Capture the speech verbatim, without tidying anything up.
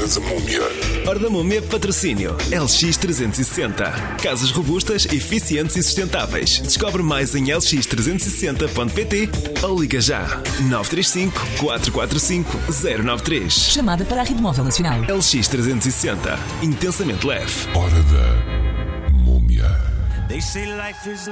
da Múmia. Hora da Múmia, patrocínio L X trezentos e sessenta. Casas robustas, eficientes e sustentáveis. Descobre mais em l x trezentos e sessenta ponto p t ou liga já nove três cinco, quatro quatro cinco, zero nove três. Chamada para a Rede Móvel Nacional. L X trezentos e sessenta. Intensamente leve. Hora da Múmia. They say life is